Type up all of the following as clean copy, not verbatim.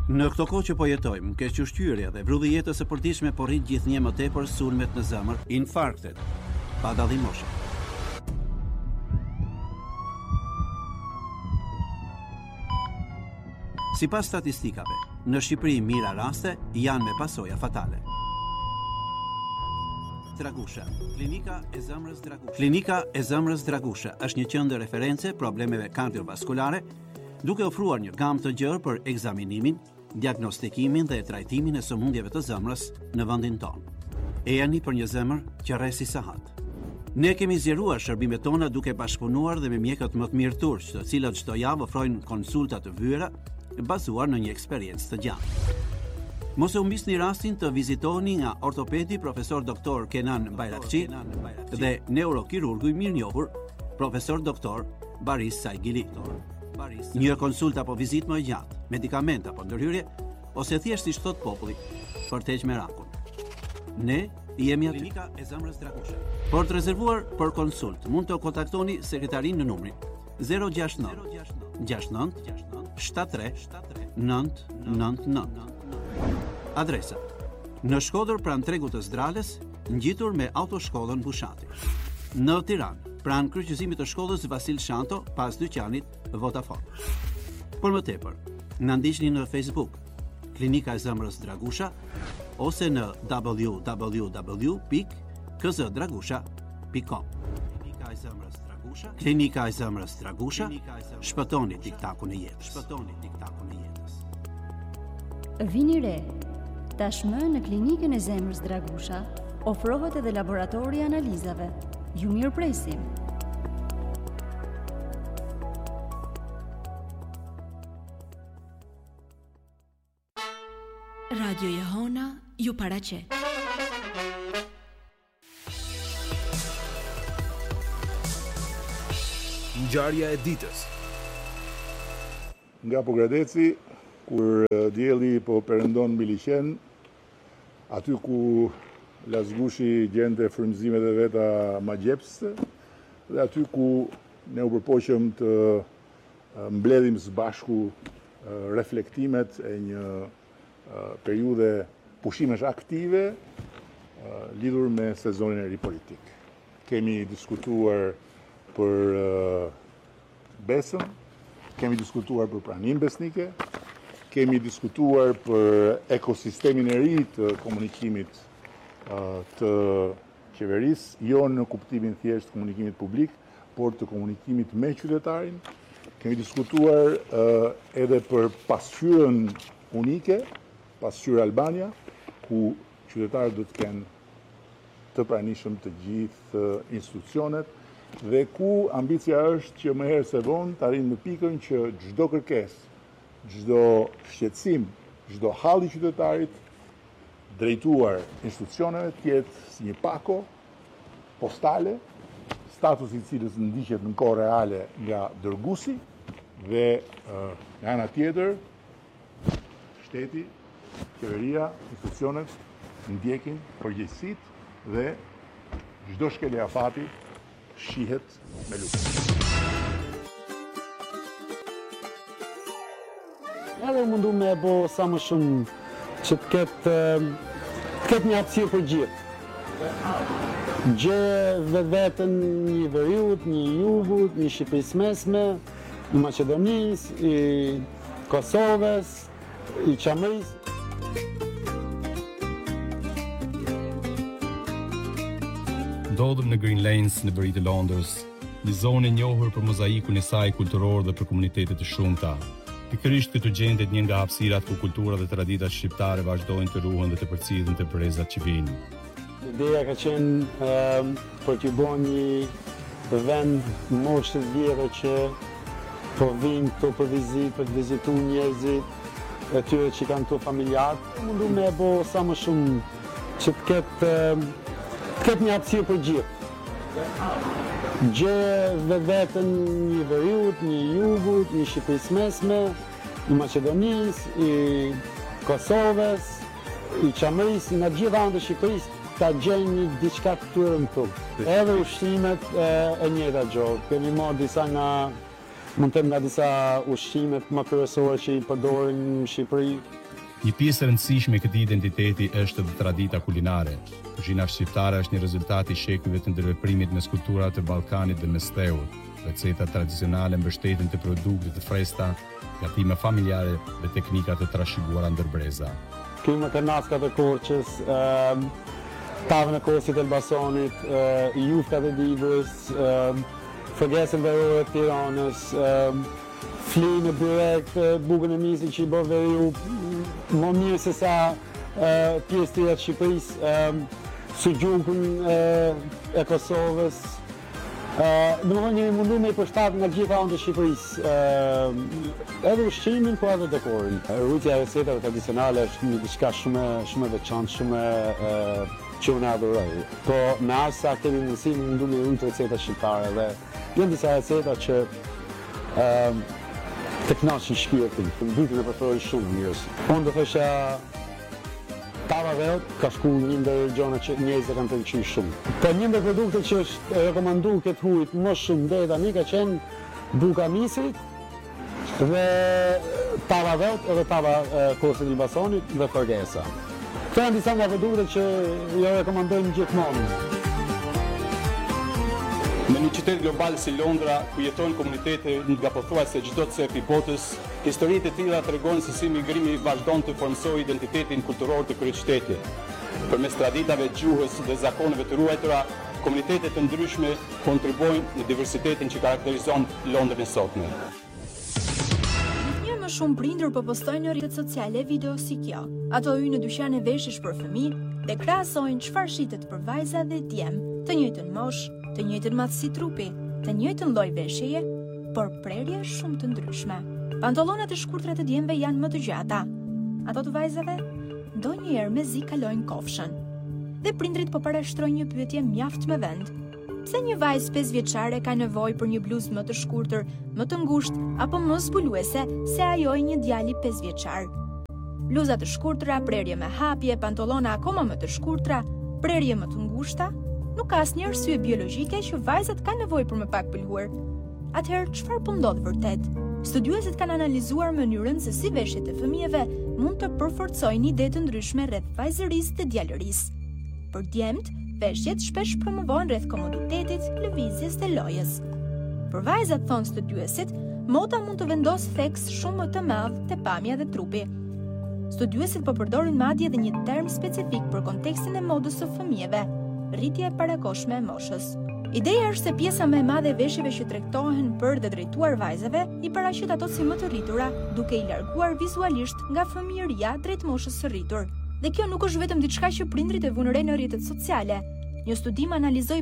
Në këto kohë që po jetojmë, kequshqyrja dhe vrulli jetës së përditshme po rrit gjithnjë më tepër sulmet në zemër, infarktet, pa dallim moshe. Sipas statistikave, në Shqipëri mira raste janë me pasoja fatale. Dragusha. Klinika e zemrës Dragusha është një qendër reference problemeve kardiovaskulare, duke ofruar një gamë të gjerë për ekzaminimin, diagnostikimin dhe trajtimin e sëmundjeve të zemrës në vendin tonë. Ejani për një zemër që rresi sahat. Ne kemi zgjeruar shërbimet tona duke bashkëpunuar dhe me mjekët më të mirë turq, të cilët çdo javë ofrojnë konsulta të vyera bazuar në një eksperiencë të gjatë. Mos e humbisni rastin të vizitoni nga ortopedi profesor doktor Kenan Bayrakçi dhe neurokirurgu i mirënjohur profesor doktor Baris Saigili. Një konsult apo vizitë më e gjatë, medikament apo ndërhyrje, ose thjesht si thot populli, për të heqë merakun. Ne jemi aty. Klinika e zemrës Dragusha. Për të rezervuar për konsult, mund të kontaktoni sekretarin në numrin 069 69 73 999. Adresa: në Shkodër pranë Tregut të Zdrales, ngjitur me autoshkollën Bushati. Në Tiranë, pranë kryqëzimit të shkollës Vasil Shanto, pas dyqanit Vodafone. Për më tepër, na ndiqni në Facebook, Klinika e zemrës Dragusha, ose në www.kzdragusha.com. Klinika e zemrës Dragusha, shpëtoni tiktakun e jetës. Vini re. Tashmë në Klinikën e zemrës Dragusha ofrohet edhe laboratori i analizave. Ju mirëpresim. Radio Jehona ju paraqet. Ngjarja e ditës. Nga Pogradeci, kur dielli po perëndon mbi liqen, aty ku Lazgushi gjente frymëzimet e veta magjepse, dhe aty ku ne u përpoqëm të mbledhim së bashku reflektimet e një periudhe pushimesh aktive lidhur me sezonin e ri politik. Kemi diskutuar për besën, kemi diskutuar për praninë besnike, kemi diskutuar për ekosistemin e ri të komunikimit të qeverisë, jo në kuptimin thjesht të komunikimit publik, por të komunikimit me qytetarin. Kemi diskutuar edhe për pasqyrën unike, pasqyrë Albania, ku qytetarët do të kenë të pranishëm të gjithë institucionet, dhe ku ambicia është që më herë se vonë të arrijmë në pikën që çdo kërkesë, çdo shqetësim, çdo halli i qytetarit drejtuar institucioneve të jetë si një pako postale, statusi i cilës ndiqet në kohë reale nga dërguesi, dhe nga ana tjetër shteti, qeveria, institucionet ndjekin përgjegjësitë dhe çdo shkelje afati shihet me lutje. Edhe mundu me bo sa më shumë që të ketë një hapësirë për gjithë. Gjë vetën një veriut, një jugut, një Shqipërisë mesme, i Maqedonisë, i Kosovës, i Çamërisë. Ndodhëm në Green Lanes në veri të Londrës, një zonë e njohur për mozaikun e saj kulturor dhe për komunitete të shumta. Pikërisht këtu gjendet një nga hapësirat ku kultura dhe traditat shqiptare vazhdojnë të ruhen dhe të përcjellen të brezat që vijnë. Ideja ka qenë për të bërë një vend moshë të vjetër që po vinë këtu për vizitë, për të vizituar njerëzit e tyre që kanë këtu familjarë. Mundu me bërë sa më shumë që të ketë një hapësirë për gjithë. Gjë vetën një veriut, një jugut, një Shqipërisë mesme, i Maqedonisë, i Kosovës, i Çamërisë, nga gjitha anët e Shqipërisë ta gjejnë një diçka të tyre këtu. Edhe ushqimet e njëjta gjë. Kemi marrë disa nga mund të them nga disa ushqimet më kryesore që i përdorin në Shqipëri. Një pjesë e rëndësishme e këtij identiteti është edhe tradita kulinare. Kuzhina shqiptare është një rezultat i shekujve të ndërveprimit mes kulturave të Ballkanit dhe Mesdheut. Recetat tradicionale mbështeten te produkte të freskëta, gatime familjare dhe teknika të trashëguara ndër breza. Kemi kanaskat e Korçës, tavën e Kosit e Elbasanit, juftat e Dibrës, fërgesën verore të Tiranës, flinë e byrek, bukën e misit që i bë veriu më mirë se sa pjesë tjera të Shqipërisë, sugjukun e Kosovës. Domethënë jemi munduar me i përshtat nga gjitha anët e Shqipërisë, edhe ushqimin, po edhe dekorin. Rrugja e recetave tradicionale është një diçka shumë e veçantë, shumë që unë adhuroj. Po me aq sa kemi mundësi mundu me unë receta shqiptare dhe janë disa receta që të kënaqin shpirtin, të mbytin e preferoj shumë njerëz. Unë do thosha tava veut ka shku një ndër gjona që njerëzit kanë pëlqyer shumë. Po një ndër produktet që është rekomanduar këtë hujt më shumë deri tani ka qenë buka misit dhe tava veut edhe tava Kosit e Elbasanit dhe fërgesa. Këto janë disa nga produktet që jo rekomandojmë gjithmonë. Në një qytet global si Londra, ku jetojnë komunitete nga pothuajse çdo cep i botës, historitë e tilla tregojnë se si migrimi vazhdon të formsojë identitetin kulturor të kryeqytetit. Përmes traditave, gjuhës dhe zakoneve të ruajtura, komunitete të ndryshme kontribuojnë në diversitetin që karakterizon Londrën e sotme. Më shumë prindër po postojnë në rrjetet sociale video si kjo. Ato hyjnë në dyqane veshjesh për fëmijë dhe krahasojnë çfarë shitet për vajza dhe djem, të njëjtën moshë, të njëjtën madhësi trupi, të njëjtën lloj veshjeje, por prerje shumë të ndryshme. Pantallonat e shkurtra të djemve janë më të gjata. Ato të vajzave ndonjëherë mezi kalojnë kofshën. Dhe prindrit po parashtrojnë një pyetje mjaft me vend. Pse një vajzë 5 vjeçare ka nevojë për një bluzë më të shkurtër, më të ngushtë apo më zbuluese se ajo e një djali 5 vjeçar? Bluza të shkurtra, prerje me hapje, pantallona akoma më të shkurtra, prerje më të ngushta? Nuk ka asnjë arsye biologjike që vajzat kanë nevojë për më pak pëlhur. Atëherë çfarë po ndodh vërtet? Studiuesit kanë analizuar mënyrën se si veshjet e fëmijëve mund të përforcojnë ide të ndryshme rreth vajzërisë dhe djalërisë. Për djemt, veshjet shpesh promovohen rreth komoditetit, lëvizjes dhe lojës. Për vajzat, thonë studiuesit, moda mund të vendosë theks shumë më të madh te pamja dhe trupi. Studiuesit po përdorin madje edhe një term specifik për kontekstin e modës së fëmijëve, rritja e parakoshme e moshës. Ideja është se pjesa më e madhe e veshjeve që tregtohen për dhe drejtuar vajzave i paraqit ato si më të rritura, duke i larguar vizualisht nga fëmijëria drejt moshës së rritur. Dhe kjo nuk është vetëm diçka që prindrit e vënë re në rrjetet sociale. Një studim analizoi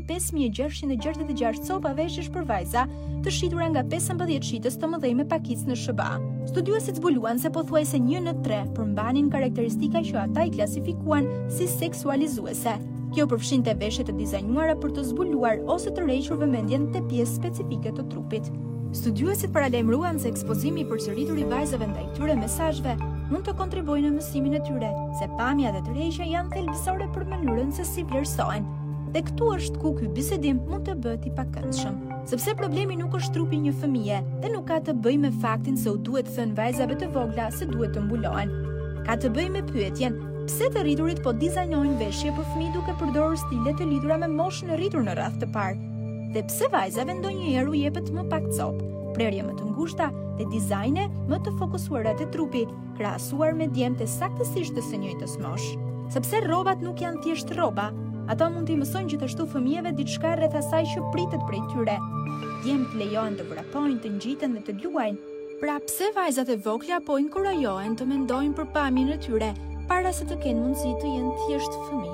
5666 copa veshjesh për vajza, të shitura nga 15 shitës të mëdhej me pakicë në SBA. Studiuesit zbuluan se pothuajse 1 në 3 përmbanin karakteristika që ata i klasifikuan si seksualizuese. Kjo përfshinte veshje të dizajnuara për të zbuluar ose të rrequr vëmendjen te pjesë specifike të trupit. Studiuesit paralajmëruan se ekspozimi i përsëritur i vajzave ndaj këtyre mesazheve mund të kontribuojë në mësimin e tyre, se pamja dhe tërheqja janë thelbësore për mënyrën se si vlerësohen. Dhe këtu është ku ky bisedim mund të bëhet i pakëndshëm. Sepse problemi nuk është trupi i një fëmije dhe nuk ka të bëjë me faktin se u duhet thënë vajzave të vogla se duhet të mbulohen. Ka të bëjë me pyetjen: pse të rriturit po dizajnojnë veshje për fëmijë duke përdorur stile të lidhura me moshën e rritur në radhë të parë? Dhe pse vajzave ndonjëherë u jepet më pak copë, prerje më të ngushta dhe dizajne më të fokusuara te trupi, krahasuar me djemtë saktësisht të së njëjtës moshë? Sepse rrobat nuk janë thjesht rroba, ata mund t'i mësojnë gjithashtu fëmijëve diçka rreth asaj që pritet prej tyre. Djemtë lejohen të vrapojnë, të ngjiten dhe të luajnë. Pra pse vajzat e vogla po inkurajohen të mendojnë për pamjen e tyre, para se të kenë mundësi të jenë thjesht fëmijë?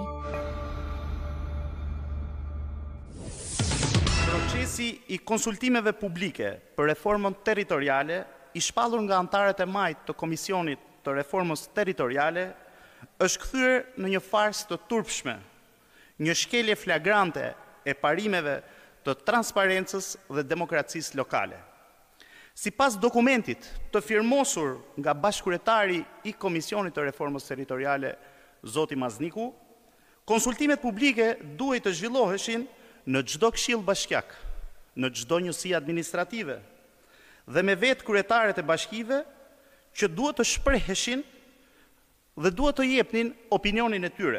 Procesi i konsultimeve publike për reformën territoriale, i shpallur nga anëtarët e majtë të Komisionit të Reformës Territoriale, është kthyer në një farsë të turpshme, një shkelje flagrante e parimeve të transparencës dhe demokracisë lokale. Sipas dokumentit të firmosur nga bashkëkryetari i Komisionit të Reformës Territoriale, Zoti Mazniku, konsultimet publike duhet të zhvilloheshin në çdo këshill bashkiak, në çdo njësi administrative dhe me vetë kryetaret e bashkive që duhet të shpreheshin dhe duhet të jepnin opinionin e tyre.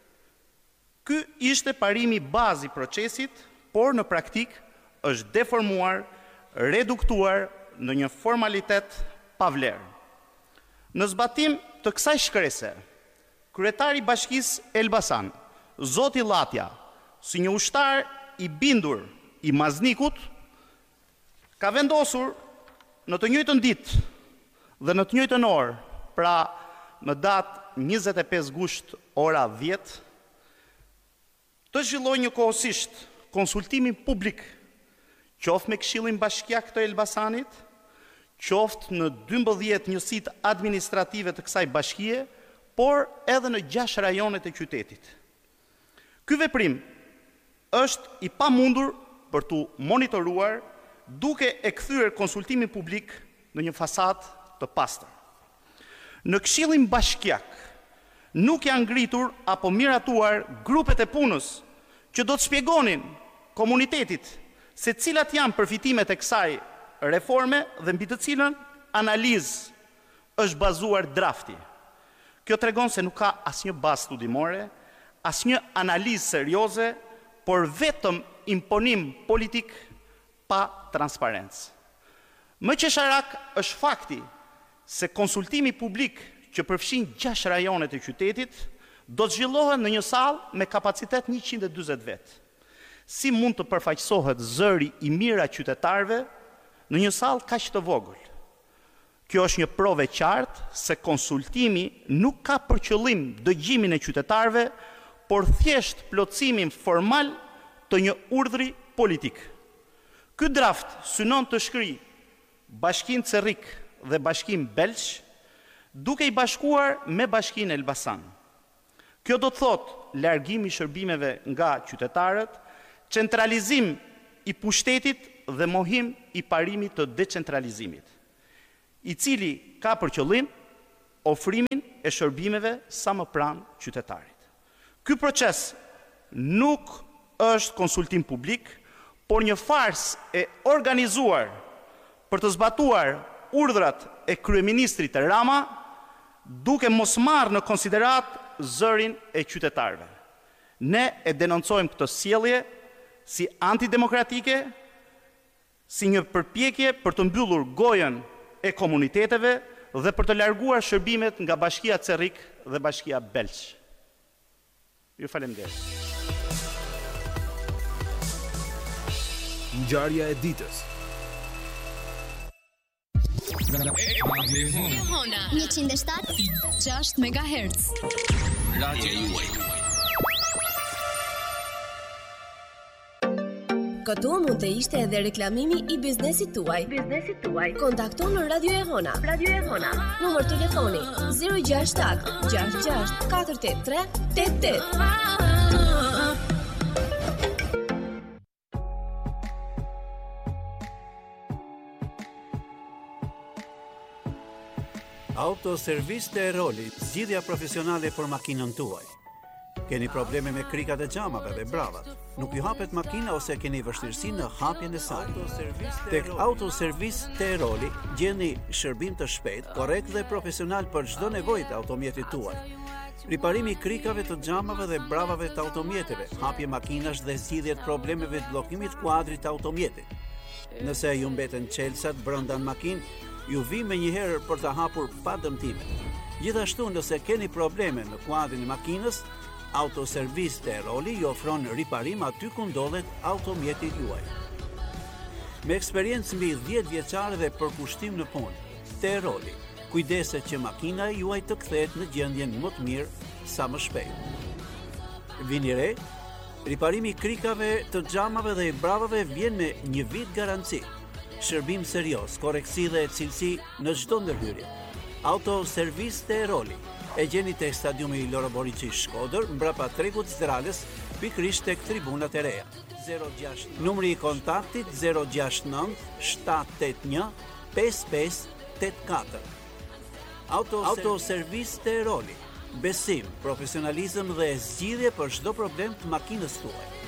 Ky ishte parimi bazi procesit, por në praktik është deformuar, reduktuar në një formalitet pa vlerë. Në zbatim të kësaj shkrese, kryetari i Bashkisë Elbasan, Zoti Llatja, si një ushtar i bindur i Maznikut, ka vendosur në të njëjtën ditë dhe në të njëjtën orë, pra në datë 25 gusht ora 10, të zhvillojë njëkohësisht konsultimin publik, qoftë me Këshillin Bashkiak të Elbasanit, qoftë në 12 njësitë administrative të kësaj bashkie, por edhe në 6 rajonet e qytetit. Ky veprim është i pamundur për tu monitoruar duke e kthyer konsultimin publik në një fasadë të pastër. Në Këshillin Bashkiak nuk janë ngritur apo miratuar grupet e punës që do të shpjegonin komunitetit se cilat janë përfitimet e kësaj reforme dhe mbi të cilën analizë është bazuar drafti. Kjo tregon se nuk ka asnjë bazë studimore, asnjë analizë serioze, por vetëm imponim politik pa transparencë. Më qesharak është fakti se konsultimi publik që përfshin 6 rajonet e qytetit do të zhvillohet në një sallë me kapacitet 140 vetë. Si mund të përfaqësohet zëri i mira qytetarëve në një sallë kaq të vogël? Kjo është një provë e qartë se konsultimi nuk ka për qëllim dëgjimin e qytetarëve, por thjesht plotësimin formal të një urdhri politik. Ky draft synon të shkrijë Bashkinë Cerrik dhe Bashkinë Belç, duke i bashkuar me Bashkinë Elbasan. Kjo do të thotë largim i shërbimeve nga qytetarët, centralizim i pushtetit dhe mohim i parimit të decentralizimit, i cili ka për qëllim ofrimin e shërbimeve sa më pranë qytetarit. Ky proces nuk është konsultim publik, por një farsë e organizuar për të zbatuar urdhrat e kryeministrit Rama, duke mos marrë në konsiderat zërin e qytetarëve. Ne e denoncojmë këtë sjellje si antidemokratike, si një përpjekje për të mbyllur gojën e komuniteteve dhe për të larguar shërbimet nga Bashkia Cerrik dhe Bashkia Belç. Ju faleminderit. Ngjarja e ditës. Hona 107.6 MHz. Radio juaj. Këtu mund të ishte edhe reklamimi i biznesit tuaj. Kontakto në Radio e Hona. Numër telefoni 067 66 483 88. Autoservis të Eroli, zgjidhja profesionale për makinën tuaj. Keni probleme me krikat e xhamave dhe bravat, nuk ju hapet makina ose keni vështirësi në hapjen e saj. Tek Autoservis të Eroli gjeni shërbim të shpejtë, korrekt dhe profesional për çdo nevojë të automjetit tuaj. Riparimi i krikave të xhamave dhe bravave të automjeteve, hapje makinash dhe zgjidhje të problemeve të bllokimit kuadrit të automjetit. Nëse ju mbeten çelësat brenda në makinë, ju vi me njëherë për të hapur pa dëmtime. Gjithashtu, nëse keni probleme në kuadrin e makinës, Autoservis të Eroli ju ofron riparim aty ku ndodhet automjeti juaj. Me eksperiencë mbi 10 vjeçare dhe përkushtim në punë, të Eroli kujdeset që makina juaj të kthehet në gjendjen më të mirë sa më shpejt. Vini re, riparimi i krikave të xhamave dhe i bravave vjen me 1 vit garanci. Shërbim serios, koreksi dhe cilësi në çdo ndërhyrje. Autoservis të Eroli e gjeni tek stadiumi i Loro Boriçi Shkodër, mbrapa tregut Zdralës, pikërisht tek tribunat e reja. 06 numri i kontaktit 069 781 5584. Autoservis të Eroli. Besim, profesionalizëm dhe zgjidhje për çdo problem të makinës tuaj.